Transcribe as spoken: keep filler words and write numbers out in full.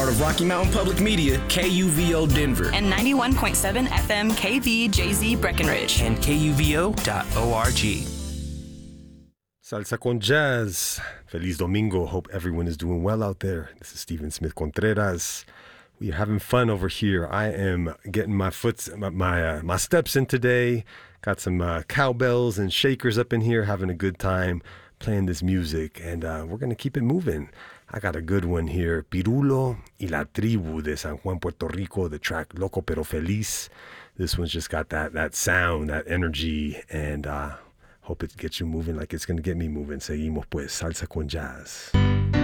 part of Rocky Mountain Public Media, K U V O Denver. And ninety-one point seven F M K V J Z Breckenridge. And K U V O dot org. Salsa con Jazz. Feliz Domingo. Hope everyone is doing well out there. This is Steven Smith Contreras. We are having fun over here. I am getting my foot, my my, uh, my steps in today. Got some uh, cowbells and shakers up in here, having a good time playing this music, and uh, we're going to keep it moving. I got a good one here. Pirulo y la Tribu de San Juan, Puerto Rico, the track Loco Pero Feliz. This one's just got that that sound, that energy, and uh, hope it gets you moving like it's going to get me moving. Seguimos pues, Salsa con Jazz.